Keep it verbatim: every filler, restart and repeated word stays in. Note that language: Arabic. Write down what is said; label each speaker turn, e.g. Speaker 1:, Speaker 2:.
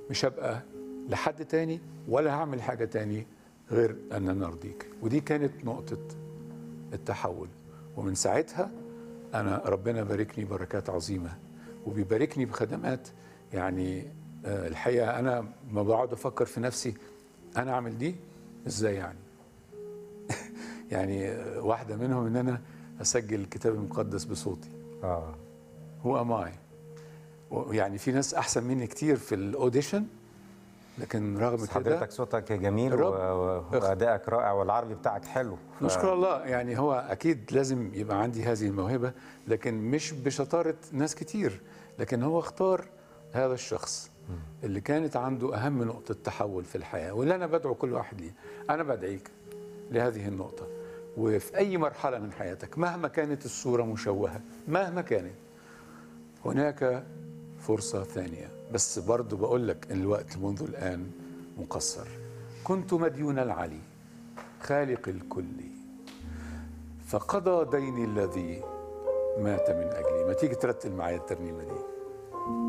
Speaker 1: مش هبقى لحد تاني ولا هعمل حاجة تاني غير أن أنا أرضيك. ودي كانت نقطة التحول. ومن ساعتها أنا ربنا باركني بركات عظيمة، وبيباركني بخدمات. يعني آه، الحقيقة أنا ما بقعد أفكر في نفسي أنا أعمل دي إزاي يعني. يعني آه، واحدة منهم إن أنا أسجل الكتاب المقدس بصوتي.
Speaker 2: اه
Speaker 1: هو أم أي. يعني في ناس أحسن مني كتير في الأوديشن، لكن رغم
Speaker 2: بس
Speaker 1: كده
Speaker 2: حضرتك صوتك جميل و-
Speaker 1: الرب
Speaker 2: و-
Speaker 1: اخ-
Speaker 2: وادائك رائع والعربي بتاعك حلو. ف...
Speaker 1: نشكر الله. يعني هو أكيد لازم يبقى عندي هذه الموهبة، لكن مش بشطارة ناس كتير، لكن هو اختار هذا الشخص اللي كانت عنده أهم نقطة تحول في الحياة، واللي أنا بدعو كل واحد ليه. أنا بدعيك لهذه النقطة، وفي أي مرحلة من حياتك مهما كانت الصورة مشوهة، مهما كانت، هناك فرصة ثانية. بس برضو بقول لك إن الوقت منذ الآن مقصر. كنت مديون العلي خالق الكل، فقضى ديني الذي مات من أجلي. ما تيجي ترتل معايا الترنيمة دي؟